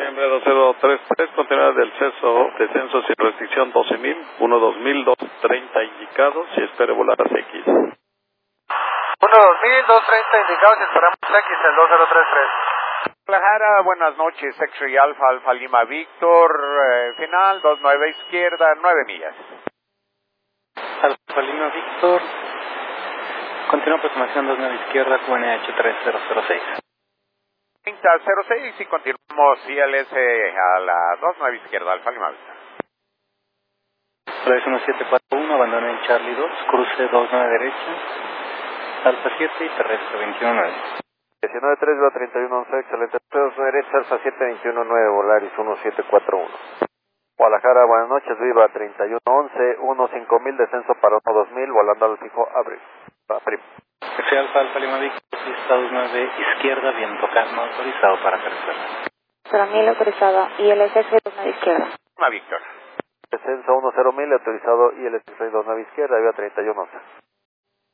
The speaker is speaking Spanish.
noviembre 2033, continuidad del descenso sin restricción 12.000, 1-2000-230 indicados y espere volar hacia X. 1-2000, 230 indicados y esperamos X el 2033. Guadalajara, buenas noches, X-Ray Alfa, Alfa Lima Víctor, final 29 izquierda, 9 millas. Alfa Lima Víctor, continúa aproximación 29 izquierda, QNH 3006. 3006 y continuamos ILS a la 29 izquierda, Alfa Lima Víctor. Polaris 1741, abandono en Charlie 2, cruce 29 derecha, Alfa 7 y terrestre 219. 19-3, va 31-11, excelente. 2 derecha, Alfa 7-21-9, Volaris 1741. Guadalajara, buenas noches, viva 31-11, 1-5000, descenso para 1-2000, volando al fijo, abre. Prim. F Alfa, Alfa Lima Víctor, pista 29 izquierda, viento calma, autorizado para aterrizar. 0.000 autorizado, ILS 29 izquierda. Lima Víctor. Descenso 10.000, autorizado ILS 29 izquierda, viva 31-11.